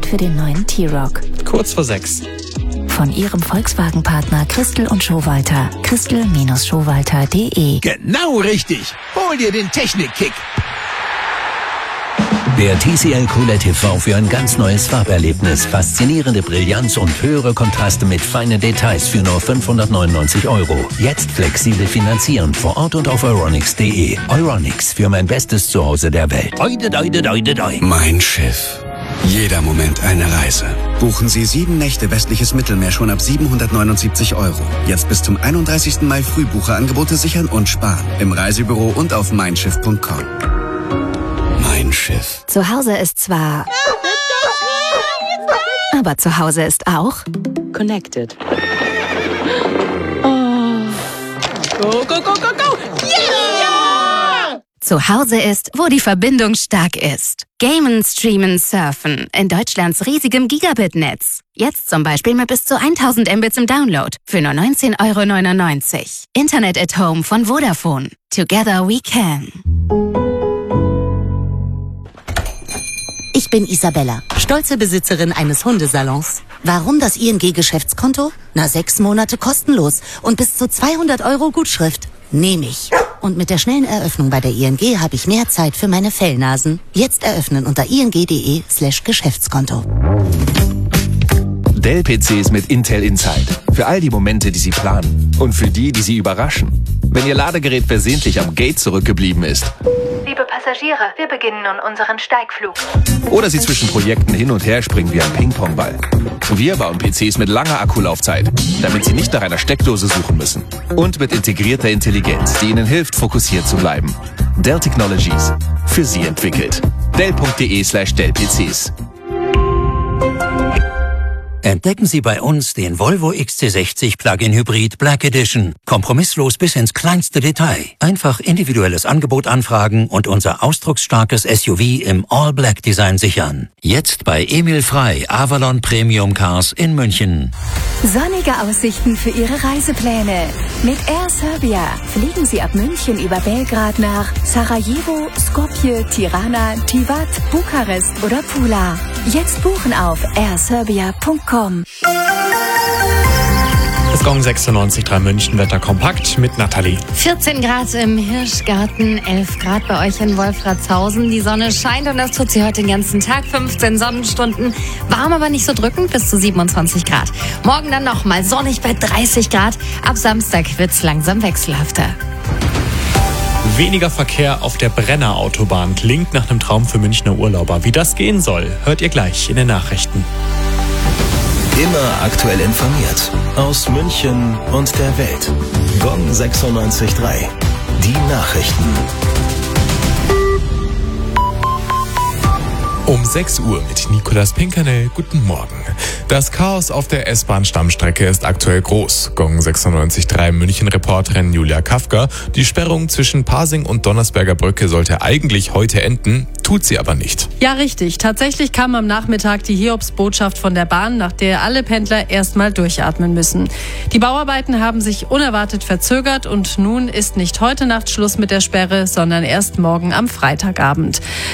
für den neuen T-Roc. Kurz vor 6. Von Ihrem Volkswagen-Partner Christel und Schowalter. Christel-Schowalter.de. Genau richtig. Hol dir den Technik-Kick. Der TCL QLED TV für ein ganz neues Farberlebnis, faszinierende Brillanz und höhere Kontraste mit feinen Details für nur 599 €. Jetzt flexibel finanzieren vor Ort und auf euronics.de. Euronics, für mein bestes Zuhause der Welt. Mein Schiff. Jeder Moment eine Reise. Buchen Sie 7 Nächte westliches Mittelmeer schon ab 779 €. Jetzt bis zum 31. Mai Frühbucherangebote sichern und sparen. Im Reisebüro und auf meinschiff.com. Mein Schiff. Zu Hause ist zwar... aber zu Hause ist auch... Connected. Go, go, go, go, go! Yeah! Zu Hause ist, wo die Verbindung stark ist. Gamen, streamen, surfen. In Deutschlands riesigem Gigabit-Netz. Jetzt zum Beispiel mit bis zu 1000 Mbits im Download. Für nur 19,99 €. Internet at Home von Vodafone. Together we can. Ich bin Isabella, stolze Besitzerin eines Hundesalons. Warum das ING-Geschäftskonto? 6 Monate kostenlos und bis zu 200 € Gutschrift. Nehme ich. Und mit der schnellen Eröffnung bei der ING habe ich mehr Zeit für meine Fellnasen. Jetzt eröffnen unter ing.de/Geschäftskonto. Dell-PCs mit Intel Inside. Für all die Momente, die Sie planen. Und für die, die Sie überraschen. Wenn Ihr Ladegerät versehentlich am Gate zurückgeblieben ist. Liebe Passagiere, wir beginnen nun unseren Steigflug. Oder Sie zwischen Projekten hin und her springen wie ein Ping-Pong-Ball. Wir bauen PCs mit langer Akkulaufzeit, damit Sie nicht nach einer Steckdose suchen müssen. Und mit integrierter Intelligenz, die Ihnen hilft, fokussiert zu bleiben. Dell Technologies. Für Sie entwickelt. Dell.de/Dell-PCs. Entdecken Sie bei uns den Volvo XC60 Plug-in Hybrid Black Edition. Kompromisslos bis ins kleinste Detail. Einfach individuelles Angebot anfragen und unser ausdrucksstarkes SUV im All-Black-Design sichern. Jetzt bei Emil Frey, Avalon Premium Cars in München. Sonnige Aussichten für Ihre Reisepläne. Mit Air Serbia fliegen Sie ab München über Belgrad nach Sarajevo, Skopje, Tirana, Tivat, Bukarest oder Pula. Jetzt buchen auf airserbia.com. Es Gong 96,3 München, Wetter kompakt mit Nathalie. 14 Grad im Hirschgarten, 11 Grad bei euch in Wolfratshausen. Die Sonne scheint und das tut sie heute den ganzen Tag. 15 Sonnenstunden, warm aber nicht so drückend, bis zu 27 Grad. Morgen dann nochmal sonnig bei 30 Grad. Ab Samstag wird's langsam wechselhafter. Weniger Verkehr auf der Brenner-Autobahn klingt nach einem Traum für Münchner Urlauber. Wie das gehen soll, hört ihr gleich in den Nachrichten. Immer aktuell informiert. Aus München und der Welt. Gong 96,3. Die Nachrichten. Um 6 Uhr mit Nicolas Pinkernell. Guten Morgen. Das Chaos auf der S-Bahn-Stammstrecke ist aktuell groß. Gong 96,3 München-Reporterin Julia Kafka. Die Sperrung zwischen Pasing und Donnersberger Brücke sollte eigentlich heute enden, tut sie aber nicht. Ja, richtig. Tatsächlich kam am Nachmittag die Hiobsbotschaft von der Bahn, nach der alle Pendler erstmal durchatmen müssen. Die Bauarbeiten haben sich unerwartet verzögert und nun ist nicht heute Nacht Schluss mit der Sperre, sondern erst morgen am Freitagabend.